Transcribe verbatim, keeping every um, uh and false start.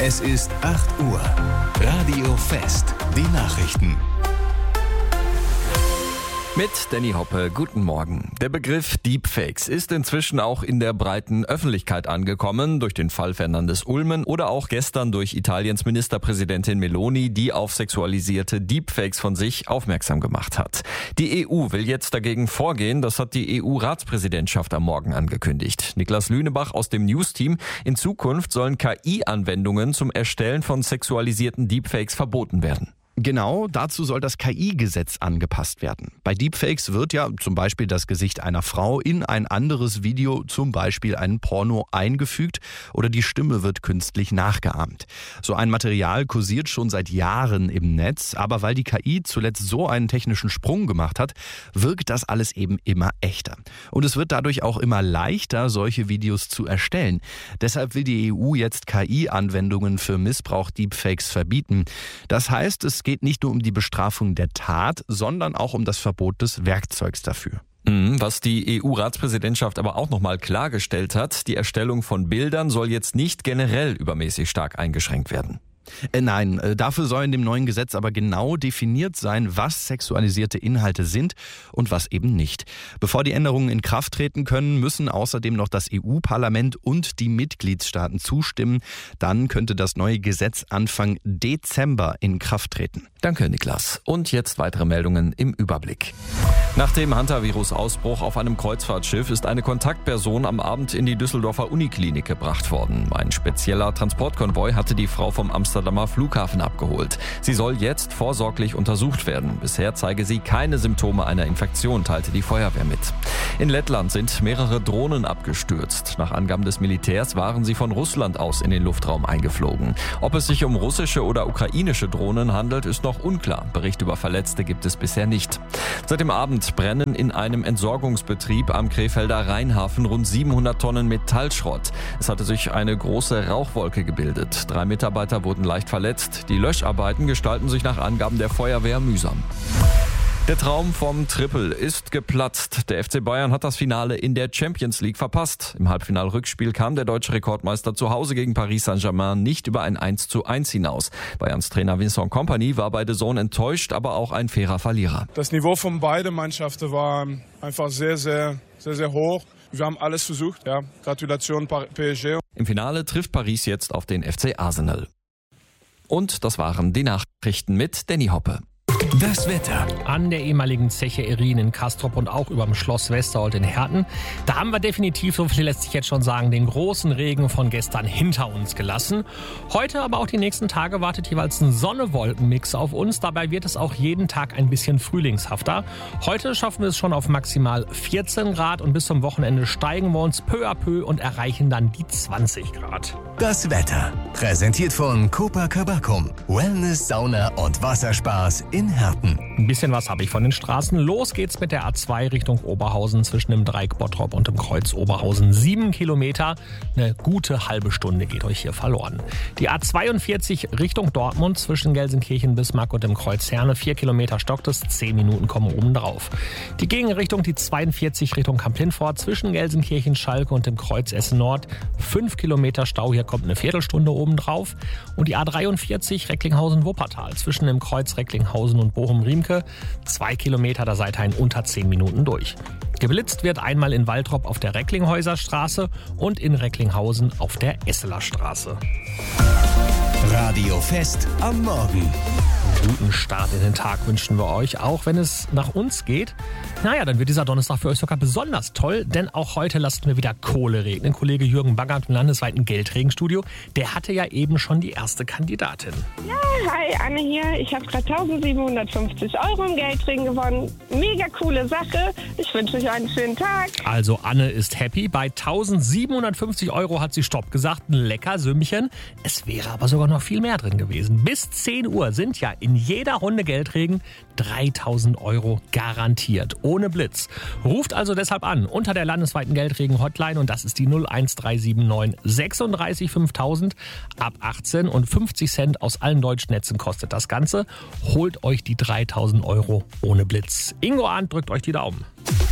Es ist acht Uhr. Radio Fest. Die Nachrichten. Mit Danny Hoppe, guten Morgen. Der Begriff Deepfakes ist inzwischen auch in der breiten Öffentlichkeit angekommen, durch den Fall Fernandes Ulmen oder auch gestern durch Italiens Ministerpräsidentin Meloni, die auf sexualisierte Deepfakes von sich aufmerksam gemacht hat. Die E U will jetzt dagegen vorgehen, das hat die E U-Ratspräsidentschaft am Morgen angekündigt. Niklas Lünebach aus dem News-Team: In Zukunft sollen K I-Anwendungen zum Erstellen von sexualisierten Deepfakes verboten werden. Genau, dazu soll das K I-Gesetz angepasst werden. Bei Deepfakes wird ja zum Beispiel das Gesicht einer Frau in ein anderes Video, zum Beispiel ein Porno, eingefügt oder die Stimme wird künstlich nachgeahmt. So ein Material kursiert schon seit Jahren im Netz, aber weil die K I zuletzt so einen technischen Sprung gemacht hat, wirkt das alles eben immer echter. Und es wird dadurch auch immer leichter, solche Videos zu erstellen. Deshalb will die E U jetzt K I-Anwendungen für Missbrauch-Deepfakes verbieten. Das heißt, es Es geht nicht nur um die Bestrafung der Tat, sondern auch um das Verbot des Werkzeugs dafür. Was die E U-Ratspräsidentschaft aber auch nochmal klargestellt hat: Die Erstellung von Bildern soll jetzt nicht generell übermäßig stark eingeschränkt werden. Äh, nein, äh, dafür soll in dem neuen Gesetz aber genau definiert sein, was sexualisierte Inhalte sind und was eben nicht. Bevor die Änderungen in Kraft treten können, müssen außerdem noch das E U-Parlament und die Mitgliedstaaten zustimmen. Dann könnte das neue Gesetz Anfang Dezember in Kraft treten. Danke, Niklas. Und jetzt weitere Meldungen im Überblick. Nach dem Hantavirus-Ausbruch auf einem Kreuzfahrtschiff ist eine Kontaktperson am Abend in die Düsseldorfer Uniklinik gebracht worden. Ein spezieller Transportkonvoi hatte die Frau vom Amsterdamer Flughafen abgeholt. Sie soll jetzt vorsorglich untersucht werden. Bisher zeige sie keine Symptome einer Infektion, teilte die Feuerwehr mit. In Lettland sind mehrere Drohnen abgestürzt. Nach Angaben des Militärs waren sie von Russland aus in den Luftraum eingeflogen. Ob es sich um russische oder ukrainische Drohnen handelt, ist noch unklar. Bericht über Verletzte gibt es bisher nicht. Seit dem Abend brennen in einem Entsorgungsbetrieb am Krefelder Rheinhafen rund siebenhundert Tonnen Metallschrott. Es hatte sich eine große Rauchwolke gebildet. Drei Mitarbeiter wurden leicht verletzt. Die Löscharbeiten gestalten sich nach Angaben der Feuerwehr mühsam. Der Traum vom Triple ist geplatzt. Der F C Bayern hat das Finale in der Champions League verpasst. Im Halbfinalrückspiel kam der deutsche Rekordmeister zu Hause gegen Paris Saint-Germain nicht über ein eins zu eins hinaus. Bayerns Trainer Vincent Kompany war bei D A Z N enttäuscht, aber auch ein fairer Verlierer. Das Niveau von beiden Mannschaften war einfach sehr, sehr, sehr, sehr hoch. Wir haben alles versucht. Ja. Gratulation P S G. Im Finale trifft Paris jetzt auf den F C Arsenal. Und das waren die Nachrichten mit Danny Hoppe. Das Wetter. An der ehemaligen Zeche Erin in Castrop und auch über dem Schloss Westerholt in Herten. Da haben wir definitiv, so viel lässt sich jetzt schon sagen, den großen Regen von gestern hinter uns gelassen. Heute, aber auch die nächsten Tage wartet jeweils ein Sonne-Wolken-Mix auf uns. Dabei wird es auch jeden Tag ein bisschen frühlingshafter. Heute schaffen wir es schon auf maximal vierzehn Grad und bis zum Wochenende steigen wir uns peu à peu und erreichen dann die zwanzig Grad. Das Wetter. Präsentiert von Copacabana. Wellness, Sauna und Wasserspaß in Herten. Ein bisschen was habe ich von den Straßen. Los geht's mit der A zwei Richtung Oberhausen zwischen dem Dreieck Bottrop und dem Kreuz Oberhausen. Sieben Kilometer, eine gute halbe Stunde geht euch hier verloren. Die A zweiundvierzig Richtung Dortmund zwischen Gelsenkirchen, Bismarck und dem Kreuz Herne. Vier Kilometer stockt es, zehn Minuten kommen oben drauf. Die Gegenrichtung, die zweiundvierzig Richtung Kamp-Lindfort zwischen Gelsenkirchen, Schalke und dem Kreuz Essen Nord. Fünf Kilometer Stau, hier kommt eine Viertelstunde oben drauf. Und die A dreiundvierzig Recklinghausen-Wuppertal zwischen dem Kreuz Recklinghausen und Bochum-Riemke. Zwei Kilometer, da seid ihr in unter zehn Minuten durch. Geblitzt wird einmal in Waltrop auf der Recklinghäuser Straße und in Recklinghausen auf der Esseler Straße. Radio Fest am Morgen. Guten Start in den Tag wünschen wir euch, auch wenn es nach uns geht. Naja, dann wird dieser Donnerstag für euch sogar besonders toll, denn auch heute lassen wir wieder Kohle regnen. Kollege Jürgen Bangert im landesweiten Geldregenstudio, der hatte ja eben schon die erste Kandidatin. Ja, hi, Anne hier. Ich habe gerade eintausendsiebenhundertfünfzig Euro im Geldregen gewonnen. Mega coole Sache. Ich wünsche euch einen schönen Tag. Also Anne ist happy. Bei eintausendsiebenhundertfünfzig Euro hat sie Stopp gesagt. Ein lecker Sümmchen. Es wäre aber sogar noch viel mehr drin gewesen. Bis zehn Uhr sind ja in jeder Runde Geldregen dreitausend Euro garantiert. Ohne Blitz. Ruft also deshalb an unter der landesweiten Geldregen-Hotline und das ist die null eins drei sieben neun sechsunddreißig fünftausend. Ab achtzehn und fünfzig Cent aus allen deutschen Netzen kostet das Ganze. Holt euch die dreitausend Euro ohne Blitz. Ingo Arndt drückt euch die Daumen.